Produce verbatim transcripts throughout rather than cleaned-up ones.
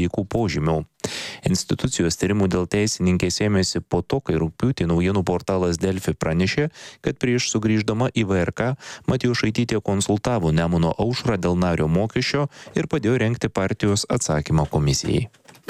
veikų požymių. Institucijos tyrimų dėl teisininkės ėmėsi po to, kai rugpjūtį naujienų portalas Delfi pranešė, kad prieš sugrįždama į V R K Matjošaitytė konsultavo Nemuno Aušrą dėl nario mokesčio ir padėjo rengti partijos atsakymą komisijai.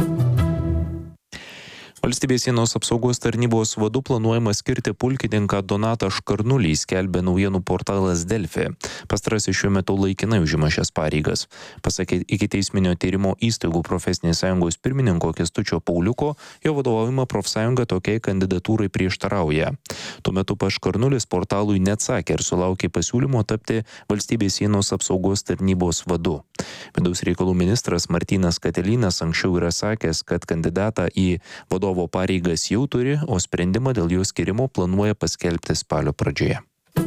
Valstybės sienos apsaugos tarnybos vadu planuojama skirti pulkininką Donatą Škarnulį, skelbia naujienų portalas Delfi. Pastarasis šiuo metu laikinai užima šias pareigas. Pasak ikiteisminio tyrimo įstaigų profesinės sąjungos pirmininko Kęstučio Pauliuko, jo vadovaujama profsąjunga tokiai kandidatūrai prieštarauja. Tuo metu pats Škarnulis portalui neatsakė ir sulaukė pasiūlymo tapti Valstybės sienos apsaugos tarnybos vadu. Vidaus reikalų ministras Martynas Katelynas anksčiau yra sakęs, kad kandidatą į vadovo pareigas jau turi, o sprendimą dėl jo skirimo planuoja paskelbti spalio pradžioje.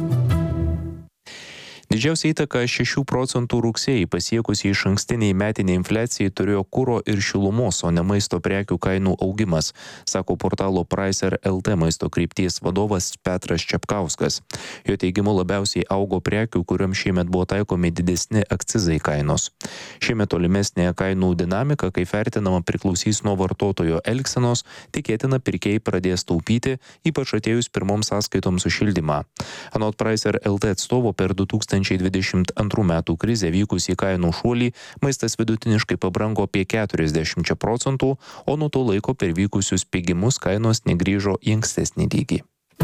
Didžiausia įtaka šešių procentų rugsėjį pasiekusiai išankstiniai metiniai infliacijai turėjo kuro ir šilumos, o ne maisto prekių kainų augimas, sako portalo Pricer L T maisto krypties vadovas Petras Čepkauskas. Jo teigimu labiausiai augo prekių, kuriuom šiemet buvo taikomi didesni akcizai kainos. Šiemet tolimesnė kainų dinamika, kai vertinama, priklausys nuo vartotojo elgsenos, tikėtina pirkėjai pradės taupyti, ypač atėjus pirmoms sąskaitoms už šildymą. Anot Pricer L T atstovo per du tūkstančiai dvidešimt antrų metų krizę vykusį kainų šuolį maistas vidutiniškai pabrango apie keturiasdešimt procentų, o nuo to laiko per vykusius pigimus kainos negrįžo į ankstesnį lygį.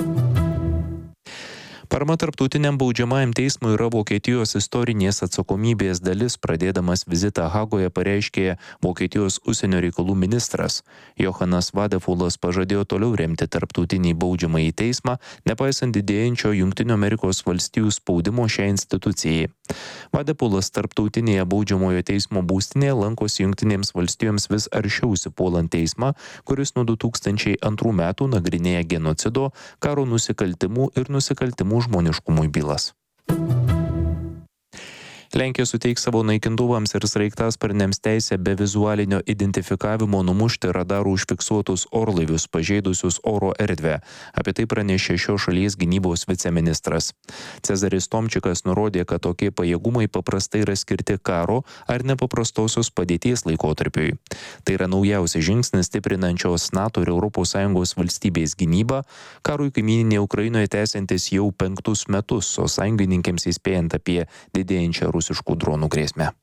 Parama tarptautiniam baudžiamajam teismui yra Vokietijos istorinės atsakomybės dalis. Pradėdamas vizitą Hagoje pareiškė Vokietijos užsienio reikalų ministras. Johanas Vadefulas pažadėjo toliau remti tarptautinį baudžiamąjį teismą, nepaisant didėjančio Jungtinių Amerikos valstijų spaudimo šiai institucijai. Vadefulas tarptautinėje baudžiamojo teismo būstinėje lankosi Jungtinėms valstijoms vis aršiau užsipuolant teismą, kuris nuo du tūkstančiai antrų metų nagrinėja genocido, karo nusikaltimų ir nusikaltimų žmoniškumui bylas. Lenkija suteiks savo naikintuvams ir sraigtasparniams teisę be vizualinio identifikavimo numušti radarų užfiksuotus orlaivius pažeidusius oro erdvę. Apie tai pranešė šios šalies gynybos viceministras. Cezaris Tomčikas nurodė, kad tokie pajėgumai paprastai yra skirti karo ar nepaprastosios padėties laikotarpiui. Tai yra naujausias žingsnis stiprinančios NATO ir Europos Sąjungos valstybės gynybą, karui kaimyninėje Ukrainoje tęsiantis jau penktus metus, o sąjungininkėms įspėjant apie didėjančią rusiškų dronų grėsmę.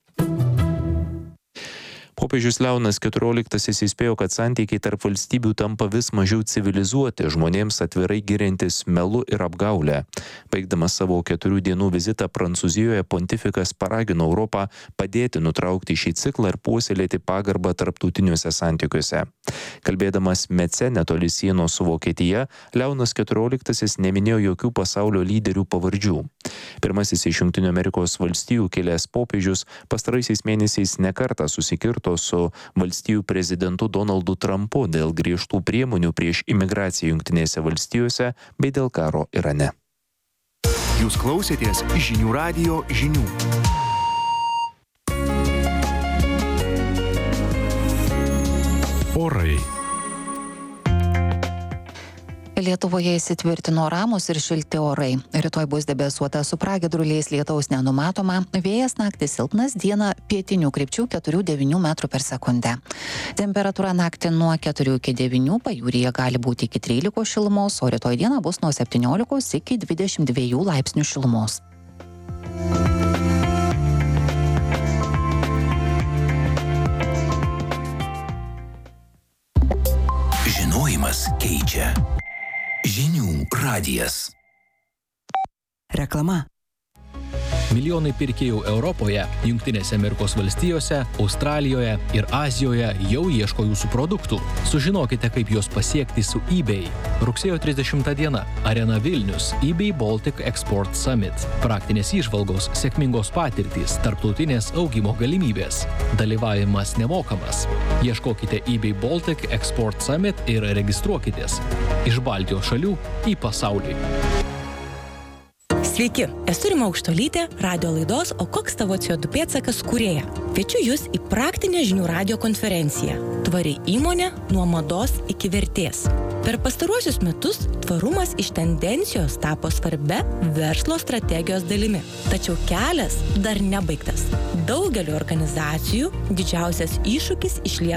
Popiežius Leonas keturioliktasis įspėjo, kad santykiai tarp valstybių tampa vis mažiau civilizuoti, žmonėms atvirai giriantis melu ir apgaulę. Baigdamas savo keturių dienų vizitą Prancūzijoje, pontifikas paragino Europą padėti nutraukti šį ciklą ir puoselėti pagarbą tarptautiniuose santykiuose. Kalbėdamas Mece netoli sienos su Vokietija, Leonas keturioliktasis neminėjo jokių pasaulio lyderių pavardžių. Pirmasis iš Jungtinių Amerikos valstijų kilęs popiežius pastaraisiais mėnesiais nekartą susikirto su valstijų prezidentu Donaldu Trumpu dėl griežtų priemonių prieš imigraciją Jungtinėse valstijose bei dėl karo Irane. Jūs klausėtės žinių radijo žinių. Orai. Lietuvoje įsitvirtino ramūs ir šilti orai. Rytoj bus debesuota su pragiedruliais, lietaus nenumatoma, vėjas naktį silpnas, dieną pietinių krypčių keturi devyni metrų per sekundę. Temperatūra naktį nuo keturių iki devynių, pajūryje gali būti iki trylikos šilumos, o rytoj dieną bus nuo septyniolikos iki dvidešimt dviejų laipsnių šilumos. Žinojimas keičia. Žinių radijas. Reklama. Milijonai pirkėjų Europoje, Jungtinėse Amerikos valstijose, Australijoje ir Azijoje jau ieško jūsų produktų. Sužinokite, kaip juos pasiekti su eBay. Rugsėjo trisdešimta diena. Arena Vilnius. eBay Baltic Export Summit. Praktinės įžvalgos, sėkmingos patirtys, tarptautinės augimo galimybės. Dalyvavimas nemokamas. Ieškokite eBay Baltic Export Summit ir registruokitės. Iš Baltijos šalių į pasaulį. Sveiki, esu Rima Aukštuolytė, radio laidos O koks tavo C O du pėdsakas kūrėja. Kviečiu jūs į praktinę žinių radijo konferenciją. Tvari įmonė nuo mados iki vertės. Per pastaruosius metus tvarumas iš tendencijos tapo svarbia verslo strategijos dalimi. Tačiau kelias dar nebaigtas. Daugeliu organizacijų didžiausias iššūkis išlieka